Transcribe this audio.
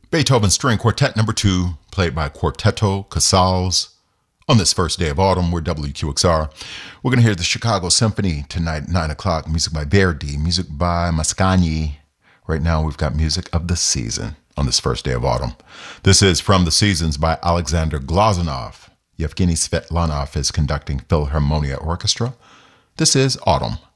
Beethoven String Quartet number 2, played by Quartetto Casals. On this first day of autumn, we're WQXR. We're going to hear the Chicago Symphony tonight at 9 o'clock. Music by Verdi, music by Mascagni. Right now, we've got music of the season on this first day of autumn. This is From the Seasons by Alexander Glazunov. Yevgeny Svetlanov is conducting Philharmonia Orchestra. This is Autumn